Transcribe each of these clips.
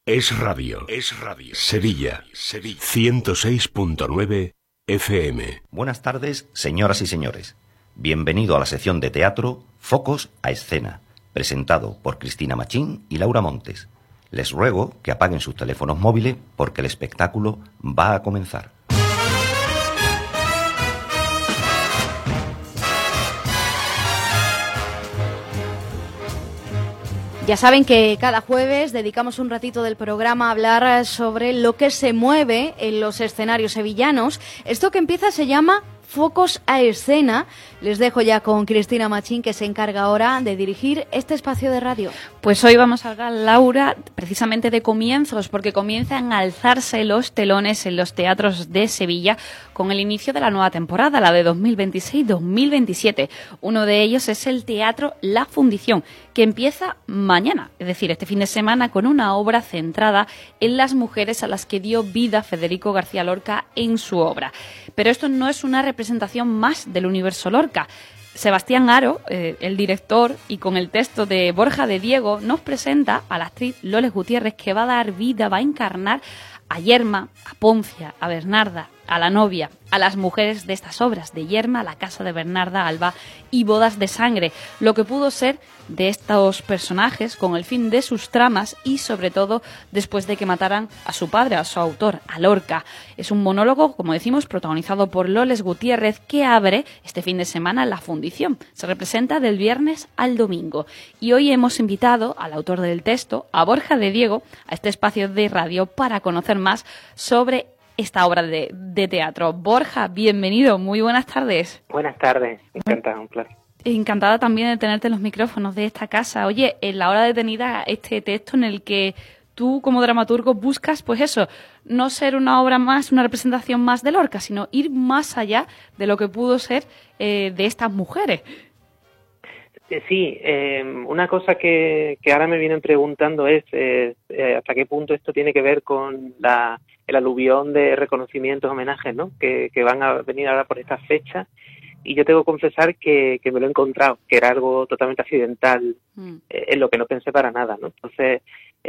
Es radio. Sevilla. 106.9 FM. Buenas tardes, señoras y señores. Bienvenido a la sección de teatro Focos a Escena, presentado por Cristina Machín y Laura Montes. Les ruego que apaguen sus teléfonos móviles porque el espectáculo va a comenzar. Ya saben que cada jueves dedicamos un ratito del programa a hablar sobre lo que se mueve en los escenarios sevillanos. Esto que empieza se llama Focos a Escena. Les dejo ya con Cristina Machín, que se encarga ahora de dirigir este espacio de radio. Pues hoy vamos a hablar, Laura, precisamente de comienzos, porque comienzan a alzarse los telones en los teatros de Sevilla con el inicio de la nueva temporada, la de 2026-2027. Uno de ellos es el Teatro La Fundición, que empieza mañana, es decir, este fin de semana, con una obra centrada en las mujeres a las que dio vida Federico García Lorca en su obra. Pero esto no es una representación más del universo Lorca. Sebastián Haro, el director, y con el texto de Borja de Diego, nos presenta a la actriz Loles Gutiérrez, que va a dar vida, va a encarnar a Yerma, a Poncia, a Bernarda, a la novia, a las mujeres de estas obras de Yerma, La casa de Bernarda Alba y Bodas de sangre, lo que pudo ser de estos personajes con el fin de sus tramas y sobre todo después de que mataran a su padre, a su autor, a Lorca. Es un monólogo, como decimos, protagonizado por Loles Gutiérrez, que abre este fin de semana La Fundición. Se representa del viernes al domingo y hoy hemos invitado al autor del texto, a Borja de Diego, a este espacio de radio para conocer más sobre esta obra de teatro. Borja, bienvenido, muy buenas tardes. Buenas tardes, encantada, un placer. Encantada también de tenerte en los micrófonos de esta casa. Oye, en La hora detenida, este texto en el que tú como dramaturgo buscas, pues eso, no ser una obra más, una representación más de Lorca, sino ir más allá de lo que pudo ser de estas mujeres. Sí, una cosa que ahora me vienen preguntando es hasta qué punto esto tiene que ver con el aluvión de reconocimientos, homenajes, ¿no? Que van a venir ahora por estas fechas. Y yo tengo que confesar que me lo he encontrado, que era algo totalmente accidental, en lo que no pensé para nada, ¿no? Entonces,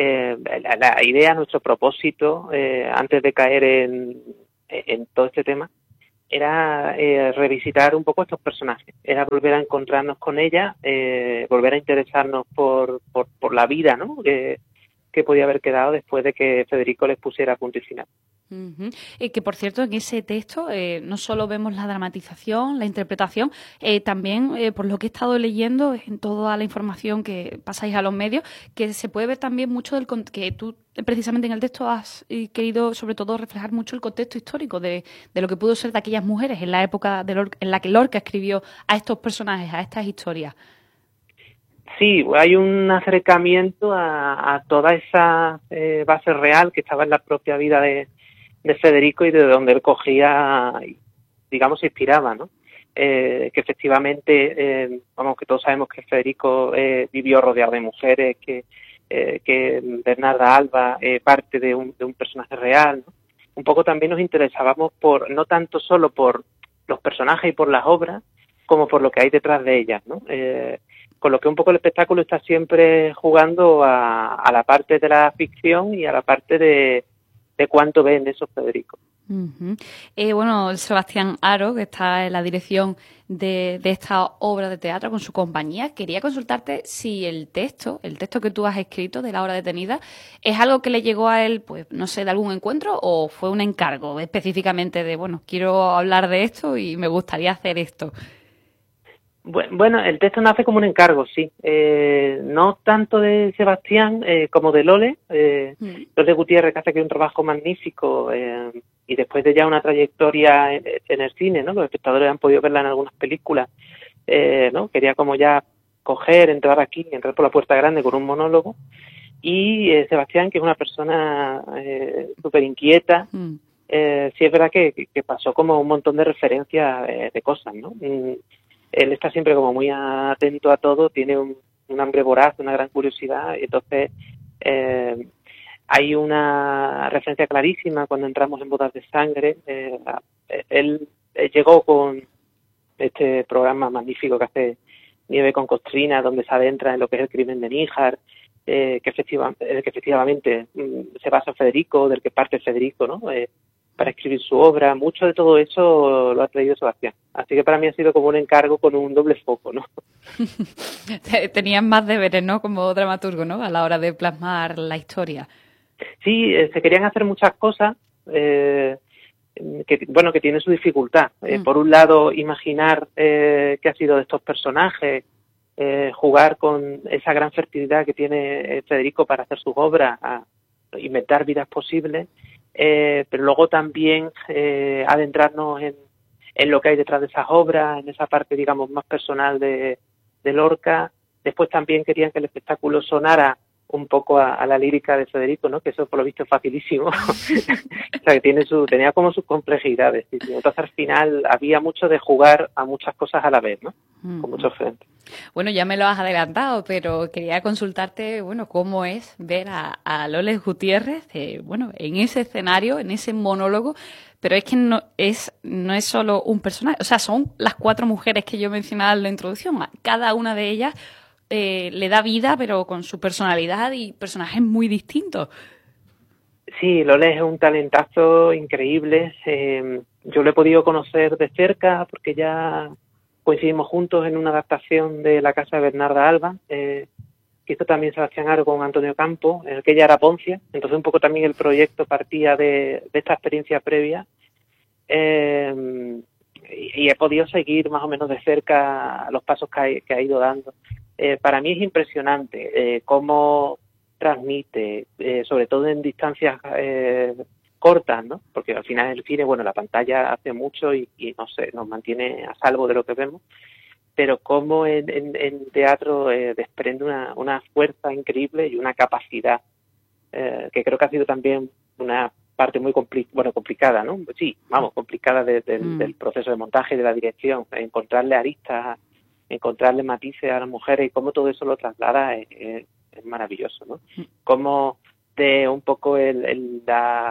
la idea, nuestro propósito, antes de caer en todo este tema, era revisitar un poco estos personajes, era volver a encontrarnos con ella, volver a interesarnos por la vida, ¿no? Que podía haber quedado después de que Federico les pusiera punto y final. Uh-huh. Que por cierto, en ese texto no solo vemos la dramatización, la interpretación, también por lo que he estado leyendo en toda la información que pasáis a los medios, que se puede ver también mucho que tú precisamente en el texto has querido sobre todo reflejar mucho el contexto histórico de lo que pudo ser de aquellas mujeres en la época en la que Lorca escribió a estos personajes, a estas historias. Sí, hay un acercamiento a toda esa base real que estaba en la propia vida de Federico y de donde él cogía, digamos, se inspiraba, ¿no? Que efectivamente, que todos sabemos que Federico vivió rodeado de mujeres, que Bernarda Alba parte de un personaje real, ¿no? Un poco también nos interesábamos no tanto solo por los personajes y por las obras, como por lo que hay detrás de ellas, ¿no? Con lo que un poco el espectáculo está siempre jugando a la parte de la ficción y a la parte de cuánto ven esos Federico. Uh-huh. Bueno, Sebastián Haro, que está en la dirección de esta obra de teatro con su compañía, quería consultarte si el texto que tú has escrito de La hora detenida, es algo que le llegó a él, pues no sé, de algún encuentro o fue un encargo específicamente de, bueno, quiero hablar de esto y me gustaría hacer esto. Bueno, el texto nace como un encargo, sí. No tanto de Sebastián como de Loles. Loles Gutiérrez, que hace aquí un trabajo magnífico y después de ya una trayectoria en el cine, ¿no? Los espectadores han podido verla en algunas películas, ¿no? Quería como ya entrar por la puerta grande con un monólogo. Y Sebastián, que es una persona súper inquieta, sí es verdad que pasó como un montón de referencias de cosas, ¿no? Él está siempre como muy atento a todo, tiene un hambre voraz, una gran curiosidad, y entonces hay una referencia clarísima cuando entramos en Bodas de sangre. Él llegó con este programa magnífico que hace Nieve con Costrina, donde se adentra en lo que es el crimen de Níjar, que efectivamente se basa Federico, del que parte Federico, ¿no? Para escribir su obra. Mucho de todo eso lo ha traído Sebastián. Así que para mí ha sido como un encargo con un doble foco, ¿no? Tenías más deberes, ¿no? Como dramaturgo, ¿no? A la hora de plasmar la historia. Sí, se querían hacer muchas cosas que tienen su dificultad. Por un lado, imaginar qué ha sido de estos personajes, jugar con esa gran fertilidad que tiene Federico para hacer sus obras, a inventar vidas posibles, pero luego también adentrarnos en lo que hay detrás de esas obras, en esa parte, digamos, más personal de Lorca. Después también querían que el espectáculo sonara un poco a la lírica de Federico, ¿no? Que eso por lo visto es facilísimo. O sea, que tenía como sus complejidades. Y entonces al final había mucho de jugar a muchas cosas a la vez, ¿no? Con muchos frentes. Bueno, ya me lo has adelantado, pero quería consultarte, cómo es ver a Loles Gutiérrez, en ese escenario, en ese monólogo, pero es que no es solo un personaje, o sea, son las 4 mujeres que yo mencionaba en la introducción, cada una de ellas le da vida, pero con su personalidad y personajes muy distintos. Sí, Loles es un talentazo increíble. Yo lo he podido conocer de cerca porque ya coincidimos juntos en una adaptación de La casa de Bernarda Alba, que hizo también Sebastián Haro con Antonio Campo, en el que ella era Poncia. Entonces un poco también el proyecto partía de esta experiencia previa. Y he podido seguir más o menos de cerca los pasos que ha ido dando. Para mí es impresionante cómo transmite, sobre todo en distancias cortas, ¿no? Porque al final el cine, la pantalla hace mucho y no sé, nos mantiene a salvo de lo que vemos, pero cómo en teatro desprende una fuerza increíble y una capacidad que creo que ha sido también una parte muy complicada, ¿no? Sí, complicada del proceso de montaje y de la dirección, encontrarle aristas, encontrarle matices a las mujeres y cómo todo eso lo traslada es maravilloso, ¿no? Cómo de un poco el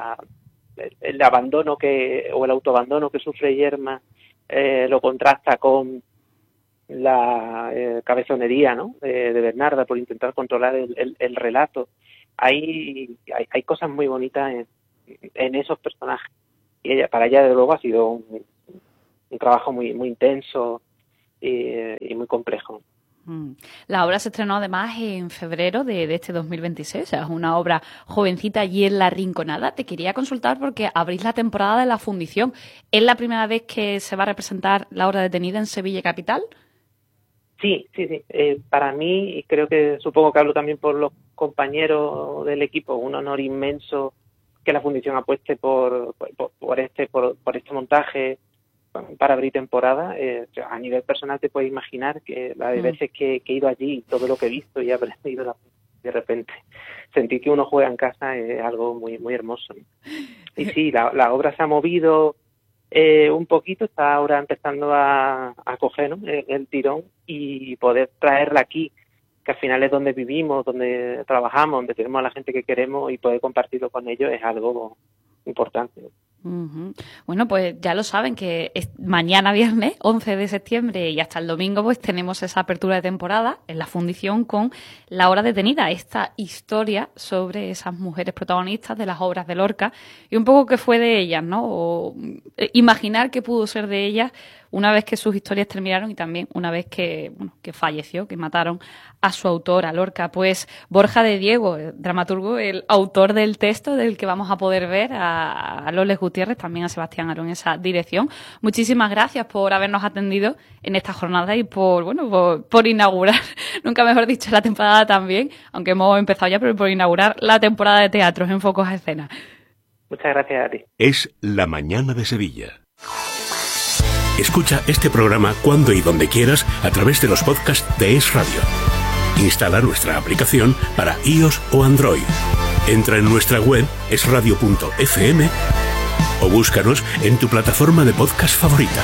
abandono o el autoabandono que sufre Yerma lo contrasta con la cabezonería, ¿no? de Bernarda por intentar controlar el relato. Hay cosas muy bonitas en esos personajes y para ella desde luego ha sido un trabajo muy muy intenso y muy complejo. La obra se estrenó además en febrero de este 2026, o sea, es una obra jovencita allí en La Rinconada. Te quería consultar porque abrís la temporada de La Fundición. ¿Es la primera vez que se va a representar La Hora Detenida en Sevilla capital? Sí. Para mí, y supongo que hablo también por los compañeros del equipo, un honor inmenso que La Fundición apueste por este montaje para abrir temporada. A nivel personal te puedes imaginar que la de veces que he ido allí, todo lo que he visto y he aprendido, de repente sentir que uno juega en casa es algo muy muy hermoso, ¿no? Y sí, la obra se ha movido un poquito, está ahora empezando a coger, ¿no? el tirón y poder traerla aquí, que al final es donde vivimos, donde trabajamos, donde tenemos a la gente que queremos y poder compartirlo con ellos es algo importante. Uh-huh. Bueno, pues ya lo saben que mañana viernes 11 de septiembre y hasta el domingo pues tenemos esa apertura de temporada en La Fundición con La Hora Detenida, esta historia sobre esas mujeres protagonistas de las obras de Lorca y un poco qué fue de ellas, ¿no? O imaginar qué pudo ser de ellas una vez que sus historias terminaron y también una vez que falleció, que mataron a su autor, a Lorca. Pues Borja de Diego, el dramaturgo, el autor del texto del que vamos a poder ver a Loles Gutiérrez, también a Sebastián Haro en esa dirección. Muchísimas gracias por habernos atendido en esta jornada y por inaugurar, nunca mejor dicho, la temporada también, aunque hemos empezado ya, pero por inaugurar la temporada de teatros en Focos a Escena. Muchas gracias a ti. Es La Mañana de Sevilla. Escucha este programa cuando y donde quieras a través de los podcasts de Es Radio. Instala nuestra aplicación para iOS o Android. Entra en nuestra web esradio.fm o búscanos en tu plataforma de podcast favorita.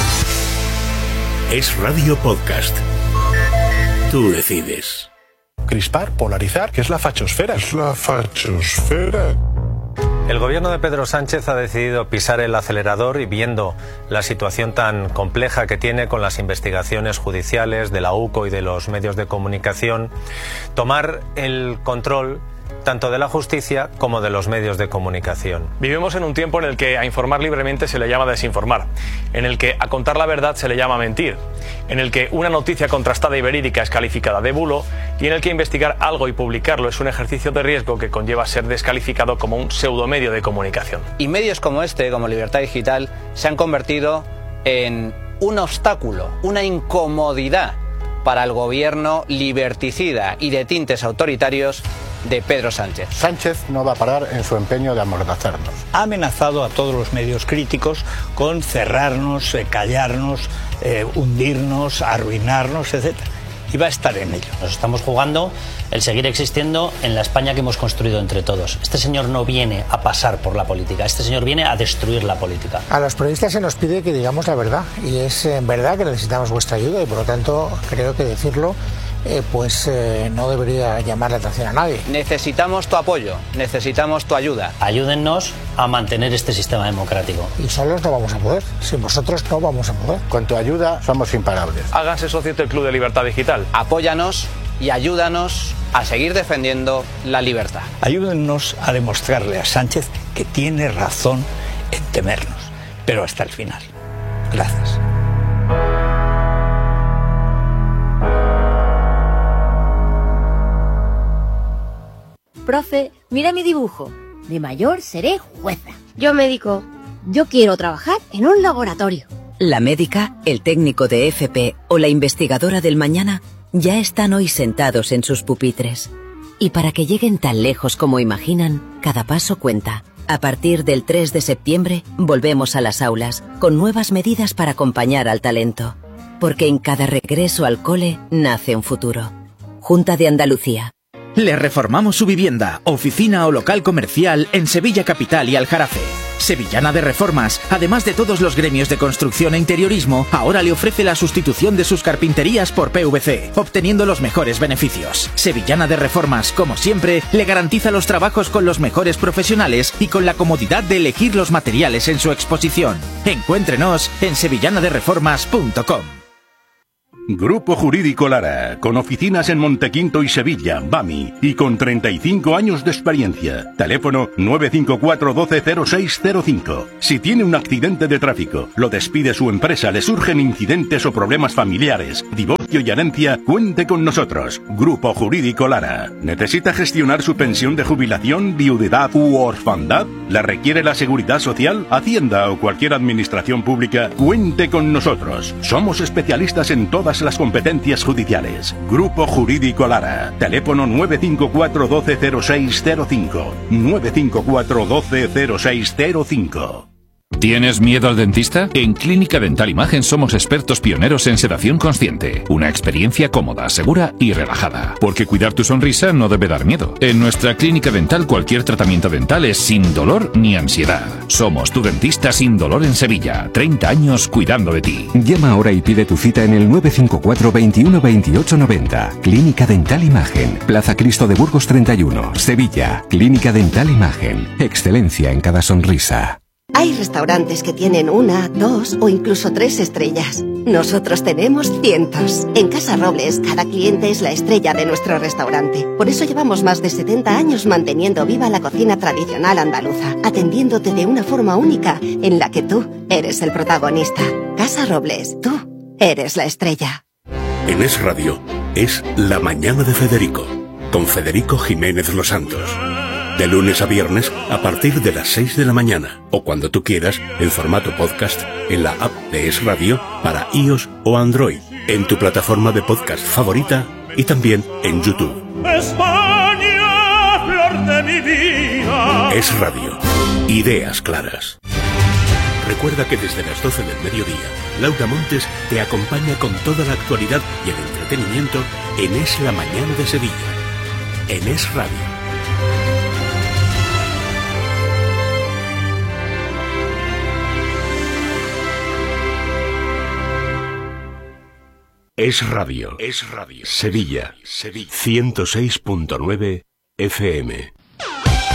Es Radio Podcast. Tú decides. Crispar, polarizar, ¿qué es la fachosfera? Es la fachosfera. El gobierno de Pedro Sánchez ha decidido pisar el acelerador y, viendo la situación tan compleja que tiene con las investigaciones judiciales de la UCO y de los medios de comunicación, tomar el control tanto de la justicia como de los medios de comunicación. Vivimos en un tiempo en el que a informar libremente se le llama desinformar, en el que a contar la verdad se le llama mentir, en el que una noticia contrastada y verídica es calificada de bulo y en el que investigar algo y publicarlo es un ejercicio de riesgo que conlleva ser descalificado como un pseudomedio de comunicación. Y medios como este, como Libertad Digital, se han convertido en un obstáculo, una incomodidad para el gobierno liberticida y de tintes autoritarios de Pedro Sánchez. Sánchez no va a parar en su empeño de amordazarnos. Ha amenazado a todos los medios críticos con cerrarnos, callarnos, hundirnos, arruinarnos, etc. Y va a estar en ello. Nos estamos jugando el seguir existiendo en la España que hemos construido entre todos. Este señor no viene a pasar por la política, este señor viene a destruir la política. A los periodistas se nos pide que digamos la verdad, y es verdad que necesitamos vuestra ayuda, y por lo tanto creo que decirlo no debería llamar la atención a nadie. Necesitamos tu apoyo, necesitamos tu ayuda. Ayúdennos a mantener este sistema democrático. Y solos no vamos a poder, sin vosotros no vamos a poder. Con tu ayuda somos imparables. Háganse socios del Club de Libertad Digital. Apóyanos y ayúdanos a seguir defendiendo la libertad. Ayúdennos a demostrarle a Sánchez que tiene razón en temernos, pero hasta el final. Gracias. Profe, mira mi dibujo. De mayor seré jueza. Yo médico. Yo quiero trabajar en un laboratorio. La médica, el técnico de FP o la investigadora del mañana ya están hoy sentados en sus pupitres. Y para que lleguen tan lejos como imaginan, cada paso cuenta. A partir del 3 de septiembre volvemos a las aulas con nuevas medidas para acompañar al talento. Porque en cada regreso al cole nace un futuro. Junta de Andalucía. Le reformamos su vivienda, oficina o local comercial en Sevilla Capital y Aljarafe. Sevillana de Reformas, además de todos los gremios de construcción e interiorismo, ahora le ofrece la sustitución de sus carpinterías por PVC, obteniendo los mejores beneficios. Sevillana de Reformas, como siempre, le garantiza los trabajos con los mejores profesionales y con la comodidad de elegir los materiales en su exposición. Encuéntrenos en sevillanadereformas.com. Grupo Jurídico Lara, con oficinas en Montequinto y Sevilla, BAMI, y con 35 años de experiencia. Teléfono 954 120605. Si tiene un accidente de tráfico, lo despide su empresa, le surgen incidentes o problemas familiares, divorcio y herencia, cuente con nosotros. Grupo Jurídico Lara. ¿Necesita gestionar su pensión de jubilación, viudedad u orfandad? ¿La requiere la Seguridad Social, Hacienda o cualquier administración pública? Cuente con nosotros. Somos especialistas en todas las competencias judiciales. Grupo Jurídico Lara. Teléfono 954 120605. 954 120605. ¿Tienes miedo al dentista? En Clínica Dental Imagen somos expertos pioneros en sedación consciente. Una experiencia cómoda, segura y relajada. Porque cuidar tu sonrisa no debe dar miedo. En nuestra clínica dental cualquier tratamiento dental es sin dolor ni ansiedad. Somos tu dentista sin dolor en Sevilla. 30 años cuidando de ti. Llama ahora y pide tu cita en el 954 21 28 90. Clínica Dental Imagen. Plaza Cristo de Burgos 31, Sevilla. Clínica Dental Imagen. Excelencia en cada sonrisa. Hay restaurantes que tienen 1, 2 o incluso 3 estrellas. Nosotros tenemos cientos. En Casa Robles, cada cliente es la estrella de nuestro restaurante. Por eso llevamos más de 70 años manteniendo viva la cocina tradicional andaluza, atendiéndote de una forma única en la que tú eres el protagonista. Casa Robles, tú eres la estrella. En Es Radio, es La Mañana de Federico, con Federico Jiménez Los Santos. De lunes a viernes a partir de las 6 de la mañana o cuando tú quieras en formato podcast en la app de Es Radio para iOS o Android, en tu plataforma de podcast favorita y también en YouTube. España, flor de mi vida. Es Radio. Ideas claras. Recuerda que desde las 12 del mediodía, Laura Montes te acompaña con toda la actualidad y el entretenimiento en Es la Mañana de Sevilla. En Es Radio. Es Radio. Es Radio. Sevilla. 106.9 FM.